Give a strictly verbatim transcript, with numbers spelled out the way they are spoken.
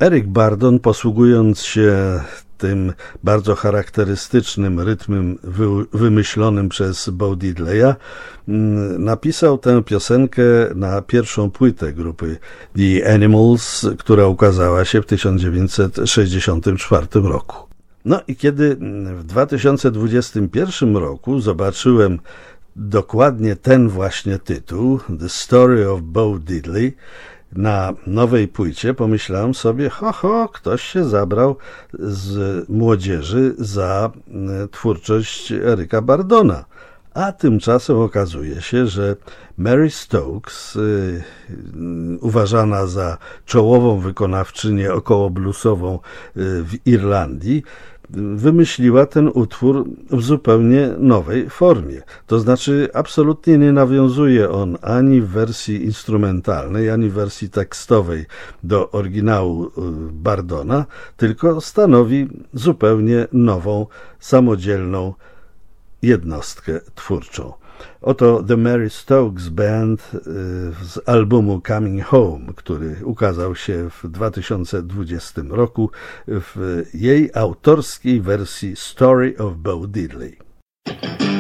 Eric Burdon, posługując się tym bardzo charakterystycznym rytmem wy, wymyślonym przez Bo Diddleya, napisał tę piosenkę na pierwszą płytę grupy The Animals, która ukazała się w tysiąc dziewięćset sześćdziesiątym czwartym roku. No i kiedy w dwa tysiące dwudziestym pierwszym roku zobaczyłem dokładnie ten właśnie tytuł, The Story of Bo Diddley, na nowej płycie, pomyślałem sobie, ho, ho, ktoś się zabrał z młodzieży za twórczość Eric'a Burdona. A tymczasem okazuje się, że Mary Stokes, y, uważana za czołową wykonawczynię okołobluesową y, w Irlandii, wymyśliła ten utwór w zupełnie nowej formie. To znaczy absolutnie nie nawiązuje on ani w wersji instrumentalnej, ani w wersji tekstowej do oryginału Burdona, tylko stanowi zupełnie nową, samodzielną jednostkę twórczą. Oto The Mary Stokes Band z albumu Coming Home, który ukazał się w dwa tysiące dwudziestym roku w jej autorskiej wersji Story of Bo Diddley.